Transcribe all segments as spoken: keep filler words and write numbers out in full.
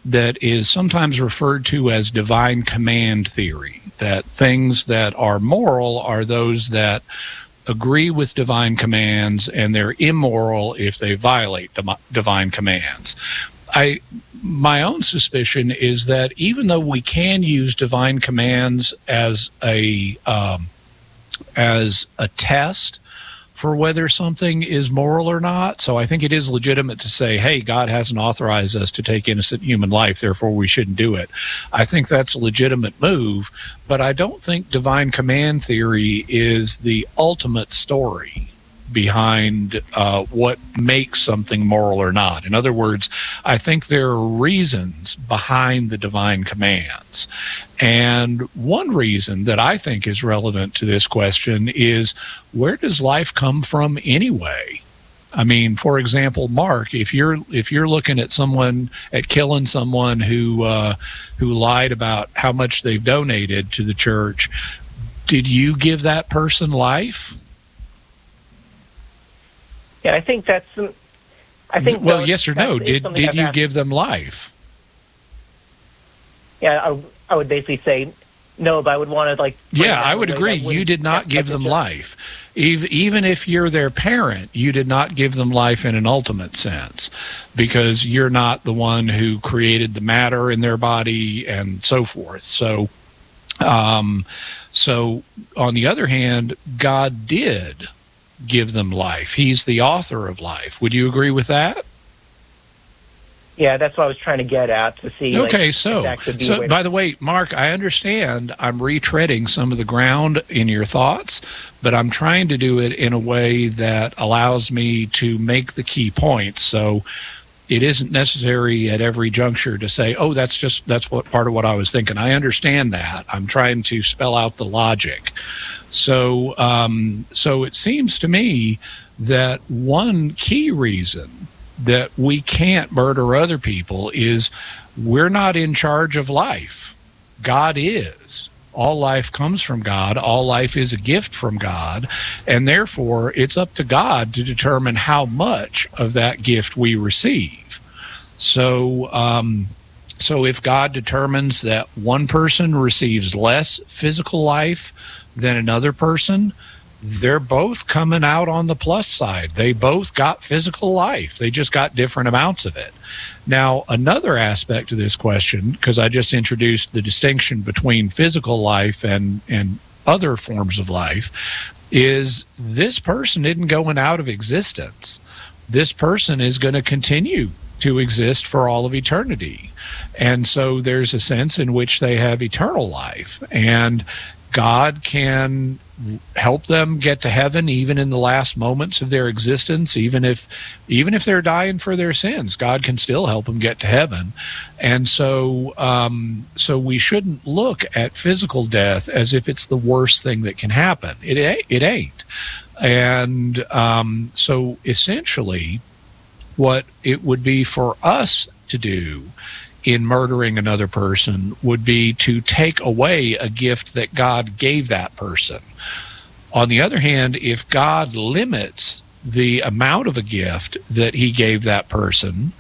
that is sometimes referred to as divine command theory, that things that are moral are those that agree with divine commands, and they're immoral if they violate divine commands. I, my own suspicion is that even though we can use divine commands as a um, as a test for whether something is moral or not, so I think it is legitimate to say, hey, God hasn't authorized us to take innocent human life, therefore we shouldn't do it. I think that's a legitimate move, but I don't think divine command theory is the ultimate story behind uh, what makes something moral or not. In other words, I think there are reasons behind the divine commands. And one reason that I think is relevant to this question is, where does life come from anyway? I mean, for example, Mark, if you're if you're looking at someone at killing someone who uh, who lied about how much they've donated to the church, did you give that person life? Yeah, I think that's. I think. Well, those, yes or no? Did did you asked. give them life? Yeah, I, I would basically say no, but I would want to like. Yeah, I would agree. You did not give them life, even even if you're their parent. You did not give them life in an ultimate sense, because you're not the one who created the matter in their body and so forth. So, um, so on the other hand, God did give them life. He's the author of life. Would you agree with that? Yeah, that's what I was trying to get at, to see. Okay, like, so, so by the way, Mark, I understand I'm retreading some of the ground in your thoughts, but I'm trying to do it in a way that allows me to make the key points. So it isn't necessary at every juncture to say, oh, that's just, that's what part of what I was thinking. I understand that. I'm trying to spell out the logic. So, um, so it seems to me that one key reason that we can't murder other people is we're not in charge of life. God is. All life comes from God. All life is a gift from God. And therefore, it's up to God to determine how much of that gift we receive. So, um, so if God determines that one person receives less physical life than another person, they're both coming out on the plus side. They both got physical life. They just got different amounts of it. Now, another aspect to this question, because I just introduced the distinction between physical life and, and other forms of life, is this person isn't going out of existence. This person is going to continue to exist for all of eternity. And so there's a sense in which they have eternal life. And God can help them get to heaven even in the last moments of their existence, even if even if they're dying for their sins. God can still help them get to heaven. And so um, so we shouldn't look at physical death as if it's the worst thing that can happen. It, it ain't. And um, so essentially what it would be for us to do in murdering another person would be to take away a gift that God gave that person. On the other hand, if God limits the amount of a gift that he gave that person,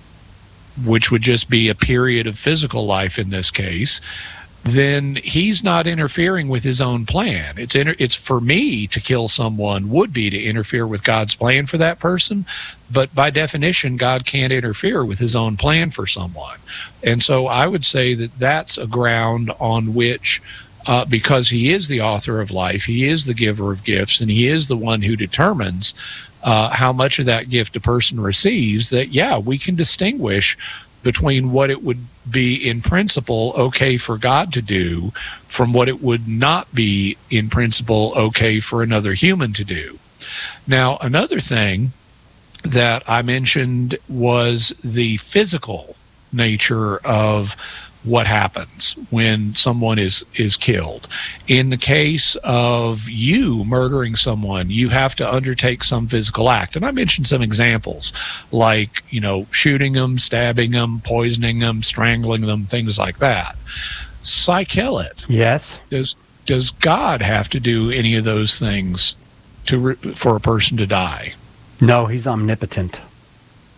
which would just be a period of physical life in this case, then he's not interfering with his own plan. It's inter- it's for me to kill someone would be to interfere with God's plan for that person, but by definition, God can't interfere with his own plan for someone. And so I would say that that's a ground on which, uh, because he is the author of life, he is the giver of gifts, and he is the one who determines uh, how much of that gift a person receives, that, yeah, we can distinguish between what it would be in principle okay for God to do from what it would not be in principle okay for another human to do. Now, another thing that I mentioned was the physical nature of what happens when someone is, is killed. In the case of you murdering someone, you have to undertake some physical act. And I mentioned some examples, like, you know, shooting them, stabbing them, poisoning them, strangling them, things like that. Psychelit. Yes. Does does God have to do any of those things to re- for a person to die? No, he's omnipotent.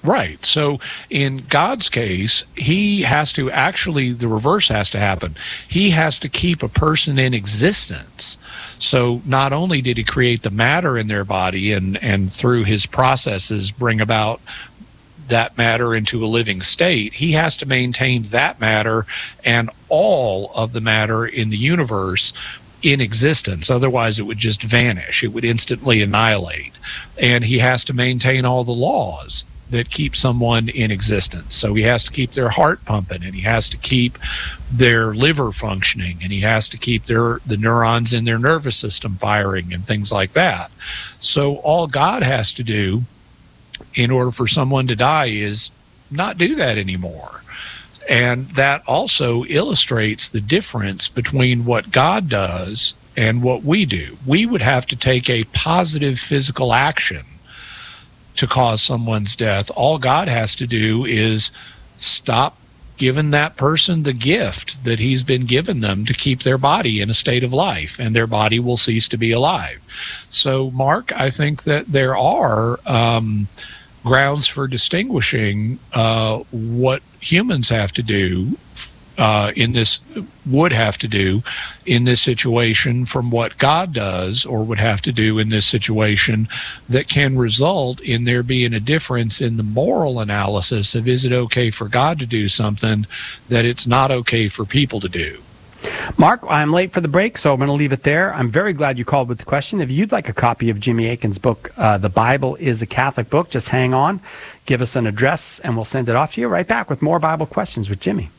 Right. So in God's case, he has to actually, the reverse has to happen. He has to keep a person in existence. So not only did he create the matter in their body and, and through his processes bring about that matter into a living state, he has to maintain that matter and all of the matter in the universe in existence. Otherwise, it would just vanish. It would instantly annihilate. And he has to maintain all the laws that keep someone in existence. So he has to keep their heart pumping, and he has to keep their liver functioning, and he has to keep their the neurons in their nervous system firing and things like that. So all God has to do in order for someone to die is not do that anymore. And that also illustrates the difference between what God does and what we do. We would have to take a positive physical action to cause someone's death. All God has to do is stop giving that person the gift that he's been given them to keep their body in a state of life, and their body will cease to be alive. So, Mark, I think that there are um, grounds for distinguishing uh, what humans have to do uh, in this, would have to do in this situation from what God does or would have to do in this situation, that can result in there being a difference in the moral analysis of, is it okay for God to do something that it's not okay for people to do? Mark, I'm late for the break, so I'm going to leave it there. I'm very glad you called with the question. If you'd like a copy of Jimmy Akin's book, uh, The Bible is a Catholic Book, just hang on, give us an address, and we'll send it off to you. Right back with more Bible questions with Jimmy.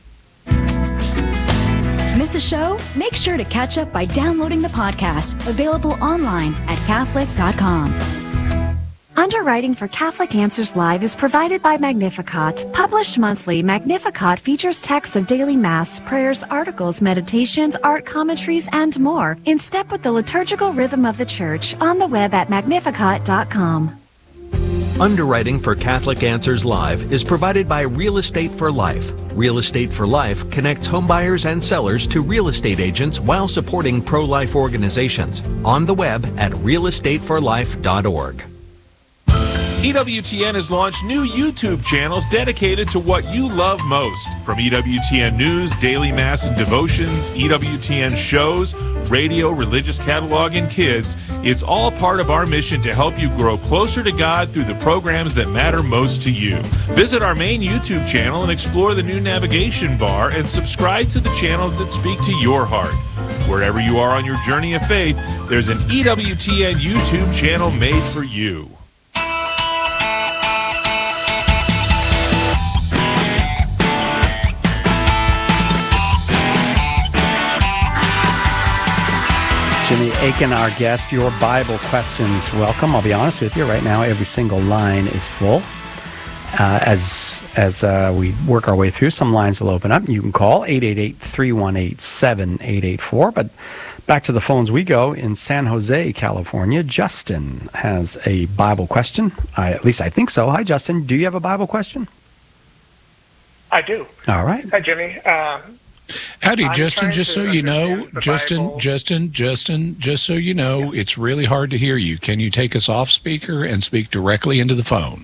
Miss a show? Make sure to catch up by downloading the podcast, available online at Catholic dot com. Underwriting for Catholic Answers Live is provided by Magnificat. Published monthly, Magnificat features texts of daily Mass, prayers, articles, meditations, art commentaries, and more, in step with the liturgical rhythm of the Church, on the web at Magnificat dot com. Underwriting for Catholic Answers Live is provided by Real Estate for Life. Real Estate for Life connects homebuyers and sellers to real estate agents while supporting pro-life organizations. On the web at real estate for life dot org. E W T N has launched new YouTube channels dedicated to what you love most. From E W T N News, Daily Mass and Devotions, E W T N shows, radio, religious catalog, and kids, it's all part of our mission to help you grow closer to God through the programs that matter most to you. Visit our main YouTube channel and explore the new navigation bar and subscribe to the channels that speak to your heart. Wherever you are on your journey of faith, there's an E W T N YouTube channel made for you. Jimmy Akin, our guest, your Bible questions. Welcome. I'll be honest with you, right now every single line is full. Uh, as as uh, we work our way through, some lines will open up. You can call eight eight eight, three one eight, seven eight eight four. But back to the phones we go. In San Jose, California, Justin has a Bible question. I, at least I think so. Hi, Justin. Do you have a Bible question? I do. All right. Hi, Jimmy. Uh, Howdy, I'm Justin. trying Just so to you know, understand the Justin, Bible. Justin, Justin, just so you know, it's really hard to hear you. Can you take us off speaker and speak directly into the phone?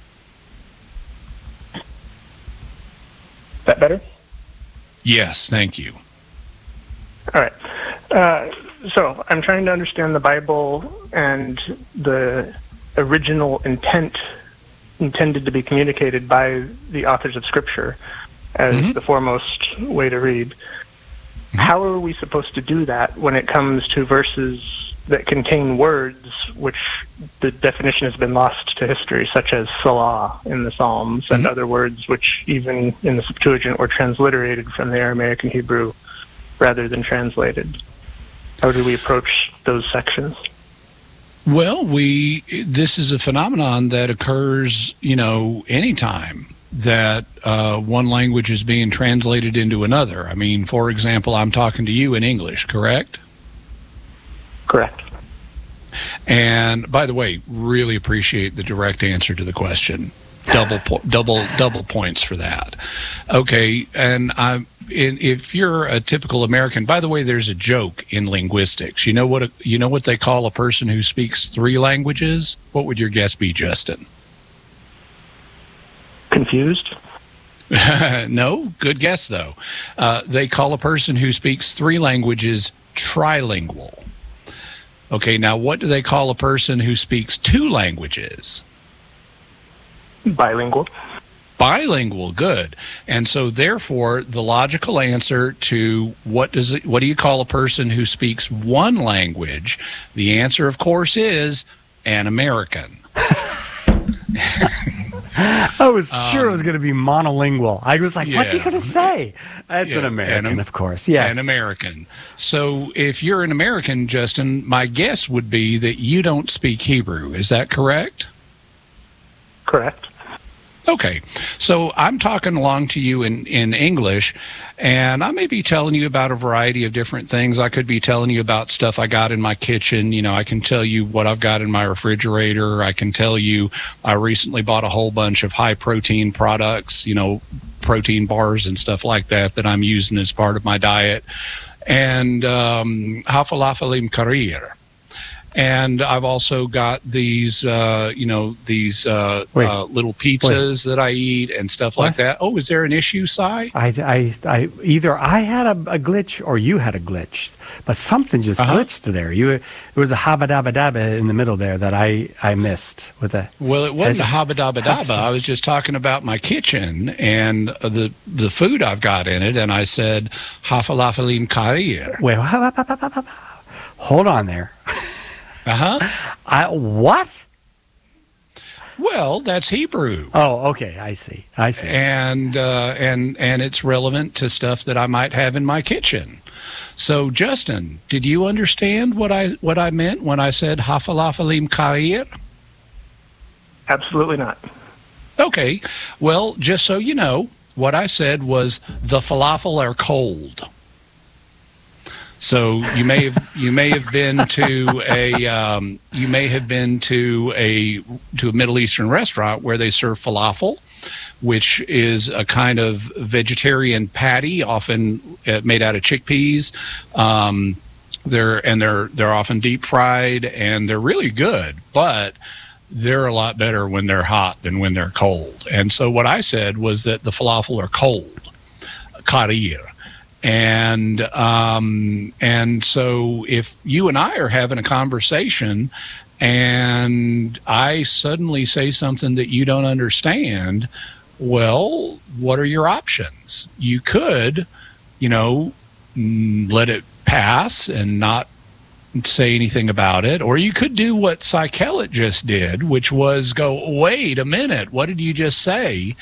Is that better? Yes, thank you. All right. Uh, so I'm trying to understand the Bible and the original intent intended to be communicated by the authors of Scripture as Mm-hmm. the foremost way to read. Mm-hmm. How are we supposed to do that when it comes to verses that contain words which the definition has been lost to history, such as Salah in the Psalms, mm-hmm. and other words which even in the Septuagint were transliterated from the Aramaic and Hebrew rather than translated? How do we approach those sections? Well, we this is a phenomenon that occurs, you know, anytime that uh, one language is being translated into another. I mean, for example, I'm talking to you in English, correct? Correct. And by the way, really appreciate the direct answer to the question. Double, po- double, double points for that. Okay, and I'm. In, if you're a typical American, by the way, there's a joke in linguistics. You know what? A, you know what they call a person who speaks three languages? What would your guess be, Justin? Confused? No, good guess, though. Uh, they call a person who speaks three languages trilingual. Okay, now what do they call a person who speaks two languages? Bilingual. Bilingual, good. And so therefore the logical answer to what does it, what do you call a person who speaks one language? The answer, of course, is an American. I was sure um, it was going to be monolingual. I was like, yeah. what's he going to say? That's yeah, an American, an, of course. Yes. An American. So if you're an American, Justin, my guess would be that you don't speak Hebrew. Is that correct? Correct. Okay, so I'm talking along to you in, in English, and I may be telling you about a variety of different things. I could be telling you about stuff I got in my kitchen. You know, I can tell you what I've got in my refrigerator. I can tell you I recently bought a whole bunch of high-protein products, you know, protein bars and stuff like that that I'm using as part of my diet. And um, hafalafalim karir. And I've also got these, uh, you know, these uh, uh, little pizzas wait. that I eat and stuff what? like that. Oh, is there an issue, Si? I, I, I, either I had a, a glitch or you had a glitch, but something just uh-huh. glitched there. You, it was a habba-dabba-dabba in the middle there that I, I missed with a. Well, it wasn't a habba-dabba-dabba. I was just talking about my kitchen and the the food I've got in it, and I said hafalafalim karir. Wait, hold on there. Uh-huh. I, what? Well, that's Hebrew. Oh, okay. I see. I see. And uh, and and it's relevant to stuff that I might have in my kitchen. So, Justin, did you understand what I what I meant when I said hafalafalim karir? Absolutely not. Okay. Well, just so you know, what I said was the falafel are cold. So you may have you may have been to a um, you may have been to a to a Middle Eastern restaurant where they serve falafel, which is a kind of vegetarian patty, often made out of chickpeas. Um, they're and they're they're often deep fried and they're really good, but they're a lot better when they're hot than when they're cold. And so what I said was that the falafel are cold, karir. And um, and so if you and I are having a conversation and I suddenly say something that you don't understand, well, what are your options? You could, you know, let it pass and not say anything about it, or you could do what Cy Kellett just did, which was go, wait a minute, what did you just say?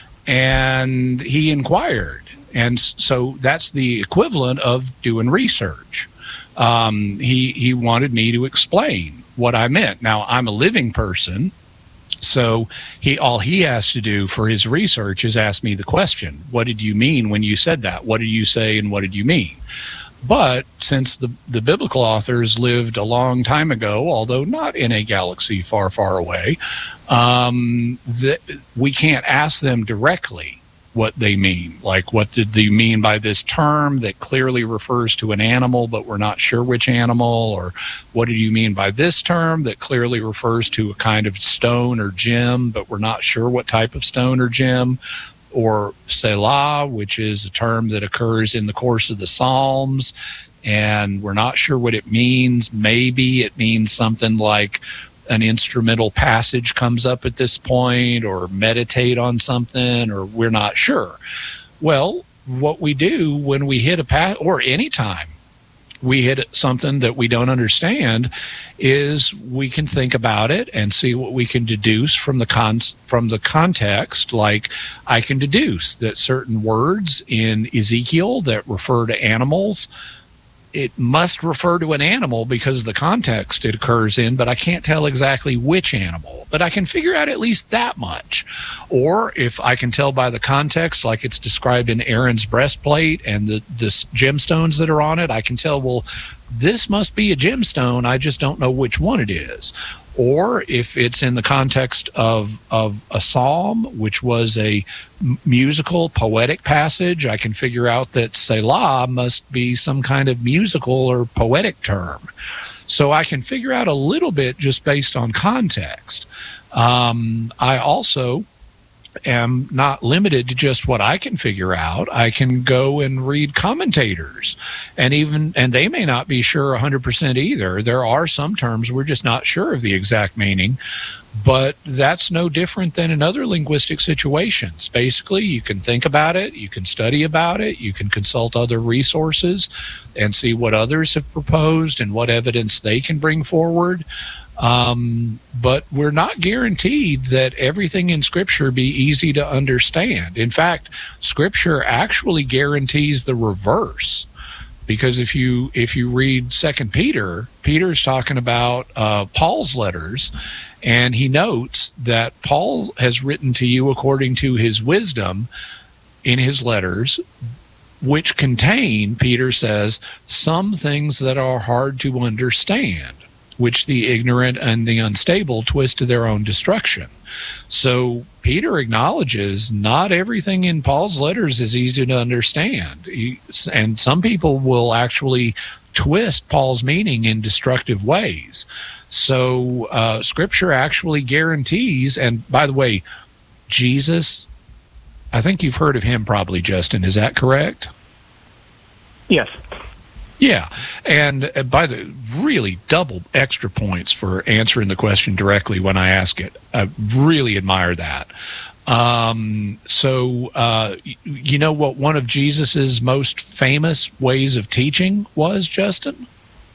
And he inquired. And so that's the equivalent of doing research. Um, he he wanted me to explain what I meant. Now, I'm a living person, so he all he has to do for his research is ask me the question, what did you mean when you said that? What did you say and what did you mean? But since the, the biblical authors lived a long time ago, although not in a galaxy far, far away, um, the, we can't ask them directly what they mean. Like, what did they mean by this term that clearly refers to an animal, but we're not sure which animal? Or what did you mean by this term that clearly refers to a kind of stone or gem, but we're not sure what type of stone or gem? Or Selah, which is a term that occurs in the course of the Psalms, and we're not sure what it means. Maybe it means something like an instrumental passage comes up at this point, or meditate on something, or we're not sure. Well, what we do when we hit a pass, or anytime we hit something that we don't understand, is we can think about it and see what we can deduce from the con from the context. Like, I can deduce that certain words in Ezekiel that refer to animals, it must refer to an animal because of the context it occurs in, but I can't tell exactly which animal. But I can figure out at least that much. Or if I can tell by the context, like it's described in Aaron's breastplate and the, the gemstones that are on it, I can tell, well, this must be a gemstone, I just don't know which one it is. Or if it's in the context of of a psalm, which was a musical, poetic passage, I can figure out that Selah must be some kind of musical or poetic term. So I can figure out a little bit just based on context. Um, I also am not limited to just what I can figure out. I can go and read commentators, and even and they may not be sure one hundred percent either. There are some terms we're just not sure of the exact meaning, but that's no different than in other linguistic situations. Basically, you can think about it, you can study about it, you can consult other resources and see what others have proposed and what evidence they can bring forward. Um, but we're not guaranteed that everything in Scripture be easy to understand. In fact, Scripture actually guarantees the reverse. Because if you if you read Second Peter, Peter's talking about uh, Paul's letters, and he notes that Paul has written to you according to his wisdom in his letters, which contain, Peter says, some things that are hard to understand, which the ignorant and the unstable twist to their own destruction. So Peter acknowledges not everything in Paul's letters is easy to understand. He, and some people will actually twist Paul's meaning in destructive ways. So uh, Scripture actually guarantees, and by the way, Jesus, I think you've heard of him probably, Justin, is that correct? Yes. Yeah, and by the really double extra points for answering the question directly when I ask it. I really admire that. Um, so, uh, you know what one of Jesus's most famous ways of teaching was, Justin?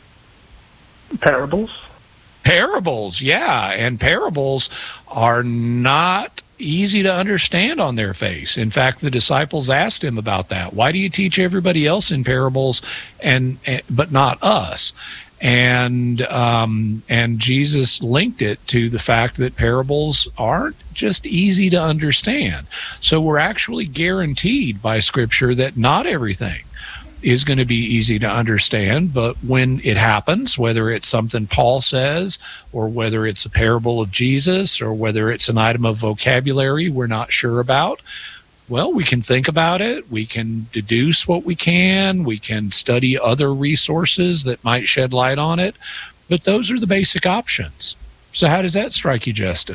Parables. Parables, yeah, and parables are not easy to understand on their face. In fact, the disciples asked him about that. Why do you teach everybody else in parables and, and but not us? And um, and Jesus linked it to the fact that parables aren't just easy to understand. So we're actually guaranteed by Scripture that not everything is going to be easy to understand, but when it happens, whether it's something Paul says, or whether it's a parable of Jesus, or whether it's an item of vocabulary we're not sure about, well, we can think about it, we can deduce what we can, we can study other resources that might shed light on it, but those are the basic options. So how does that strike you, Justin?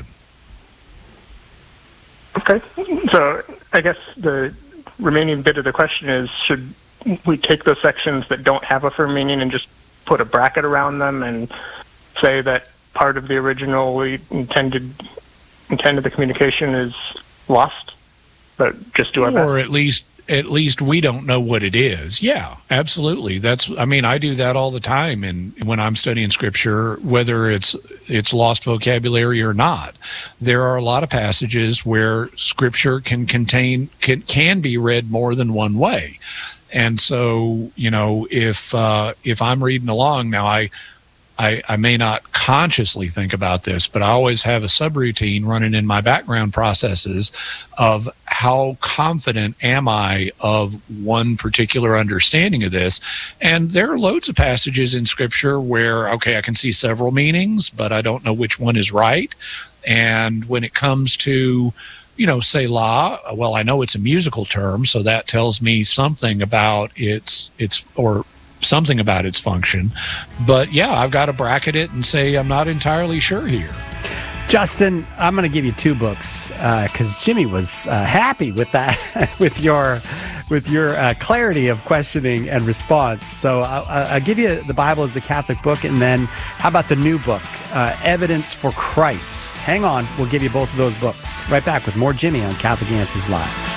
Okay, so I guess the remaining bit of the question is, should we take those sections that don't have a firm meaning and just put a bracket around them and say that part of the originally intended intent of the communication is lost, but just do our best? Or at least at least we don't know what it is. Yeah, absolutely. That's I mean, I do that all the time in when I'm studying Scripture, whether it's it's lost vocabulary or not. There are a lot of passages where Scripture can contain can, can be read more than one way. And so, you know, if uh, if I'm reading along now, I, I I may not consciously think about this, but I always have a subroutine running in my background processes of how confident am I of one particular understanding of this. And there are loads of passages in Scripture where, okay, I can see several meanings, but I don't know which one is right. And when it comes to you know, Selah, well, I know it's a musical term, so that tells me something about its, its, or something about its function. But yeah, I've got to bracket it and say I'm not entirely sure here. Justin, I'm going to give you two books because uh, Jimmy was uh, happy with that, with your, with your uh, clarity of questioning and response. So I'll, I'll give you the Bible as the Catholic book, and then how about the new book, uh, Evidence for Christ? Hang on, we'll give you both of those books. Right back with more Jimmy on Catholic Answers Live.